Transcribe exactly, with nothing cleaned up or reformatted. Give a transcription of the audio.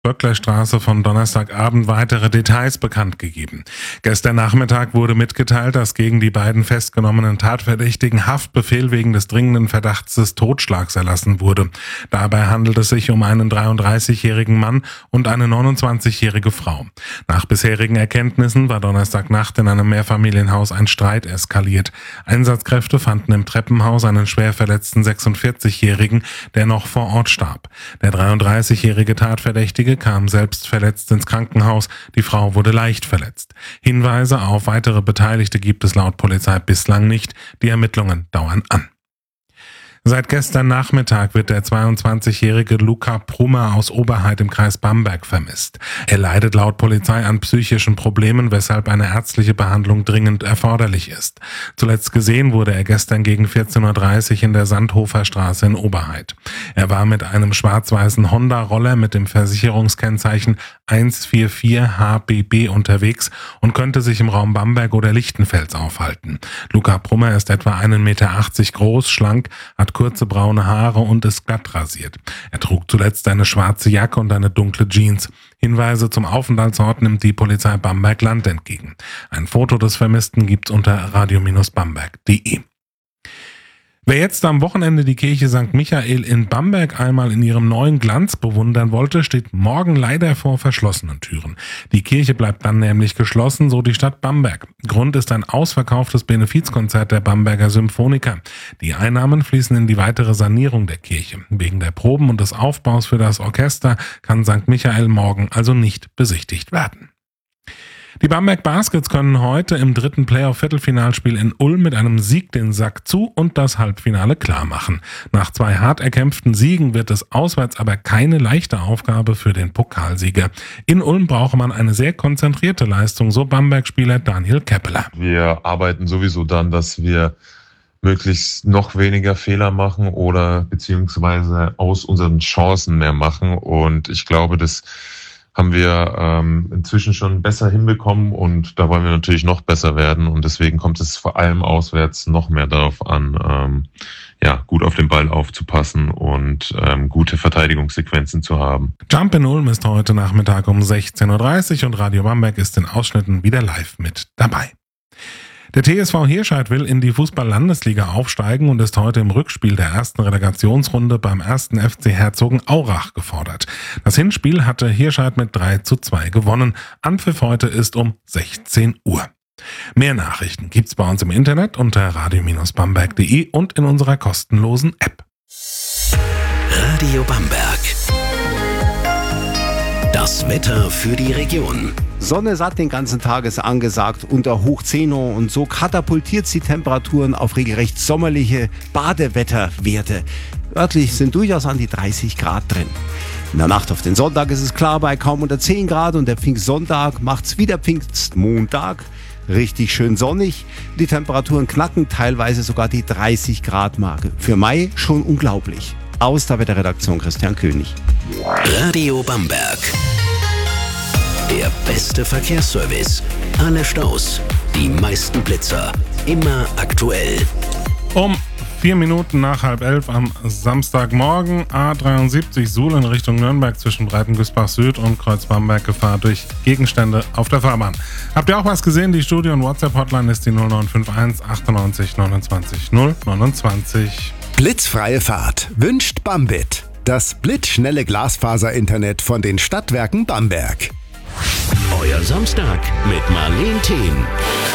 Böcklerstraße von Donnerstagabend weitere Details bekannt gegeben. Gestern Nachmittag wurde mitgeteilt, dass gegen die beiden festgenommenen Tatverdächtigen Haftbefehl wegen des dringenden Verdachts des Totschlags erlassen wurde. Dabei handelt es sich um einen dreiunddreißigjährigen Mann und eine neunundzwanzigjährige Frau. Nach bisherigen Erkenntnissen war Donnerstagnacht in einem Mehrfamilienhaus ein Streit eskaliert. Einsatzkräfte fanden im Treppenhaus einen schwer verletzten sechsundvierzigjährigen, der noch vor Ort starb. Der dreiunddreißigjährige Tatverdächtige kam selbst verletzt ins Krankenhaus, die Frau wurde leicht verletzt. Hinweise auf weitere Beteiligte gibt es laut Polizei bislang nicht, die Ermittlungen dauern an. Seit gestern Nachmittag wird der zweiundzwanzigjährige Luca Prummer aus Oberheid im Kreis Bamberg vermisst. Er leidet laut Polizei an psychischen Problemen, weshalb eine ärztliche Behandlung dringend erforderlich ist. Zuletzt gesehen wurde er gestern gegen vierzehn Uhr dreißig in der Sandhofer Straße in Oberheid. Er war mit einem schwarz-weißen Honda-Roller mit dem Versicherungskennzeichen eins vier vier H B B unterwegs und könnte sich im Raum Bamberg oder Lichtenfels aufhalten. Luca Prummer ist etwa ein Meter achtzig groß, schlank, hat kurze braune Haare und ist glatt rasiert. Er trug zuletzt eine schwarze Jacke und eine dunkle Jeans. Hinweise zum Aufenthaltsort nimmt die Polizei Bamberg-Land entgegen. Ein Foto des Vermissten gibt's unter radio Bamberg punkt de. Wer jetzt am Wochenende die Kirche Sankt Michael in Bamberg einmal in ihrem neuen Glanz bewundern wollte, steht morgen leider vor verschlossenen Türen. Die Kirche bleibt dann nämlich geschlossen, so die Stadt Bamberg. Grund ist ein ausverkauftes Benefizkonzert der Bamberger Symphoniker. Die Einnahmen fließen in die weitere Sanierung der Kirche. Wegen der Proben und des Aufbaus für das Orchester kann Sankt Michael morgen also nicht besichtigt werden. Die Bamberg Baskets können heute im dritten Playoff-Viertelfinalspiel in Ulm mit einem Sieg den Sack zu und das Halbfinale klar machen. Nach zwei hart erkämpften Siegen wird es auswärts aber keine leichte Aufgabe für den Pokalsieger. In Ulm brauche man eine sehr konzentrierte Leistung, so Bamberg-Spieler Daniel Keppeler. Wir arbeiten sowieso dann, dass wir möglichst noch weniger Fehler machen oder beziehungsweise aus unseren Chancen mehr machen, und ich glaube, das haben wir ähm, inzwischen schon besser hinbekommen, und da wollen wir natürlich noch besser werden, und deswegen kommt es vor allem auswärts noch mehr darauf an, ähm, ja, gut auf den Ball aufzupassen und ähm, gute Verteidigungssequenzen zu haben. Jump in Ulm ist heute Nachmittag um sechzehn Uhr dreißig und Radio Bamberg ist in Ausschnitten wieder live mit dabei. Der T S V Hirscheid will in die Fußball-Landesliga aufsteigen und ist heute im Rückspiel der ersten Relegationsrunde beim ersten F C Herzogenaurach gefordert. Das Hinspiel hatte Hirscheid mit drei zu zwei gewonnen. Anpfiff heute ist um sechzehn Uhr. Mehr Nachrichten gibt's bei uns im Internet unter radio Bamberg punkt de und in unserer kostenlosen App. Radio Bamberg. Das Wetter für die Region. Sonne satt den ganzen Tag ist angesagt unter hoch zehn Uhr, und so katapultiert sie Temperaturen auf regelrecht sommerliche Badewetterwerte. Örtlich sind durchaus an die dreißig Grad drin. In der Nacht auf den Sonntag ist es klar bei kaum unter zehn Grad, und der Pfingstsonntag macht's wieder Pfingstmontag. Richtig schön sonnig. Die Temperaturen knacken teilweise sogar die dreißig Grad Marke. Für Mai schon unglaublich. Aus der Wetterredaktion Christian König. Radio Bamberg. Der beste Verkehrsservice. Alle Staus, die meisten Blitzer. Immer aktuell. Um vier Minuten nach halb elf am Samstagmorgen A dreiundsiebzig Suhl in Richtung Nürnberg zwischen Breitengüßbach Süd und Kreuz Bamberg, Gefahr durch Gegenstände auf der Fahrbahn. Habt ihr auch was gesehen? Die Studio- und WhatsApp-Hotline ist die null neun fünf eins achtundneunzig neunundzwanzig null neunundzwanzig. Blitzfreie Fahrt wünscht Bambit. Das blitzschnelle Glasfaser-Internet von den Stadtwerken Bamberg. Euer Samstag mit Marleen Thien.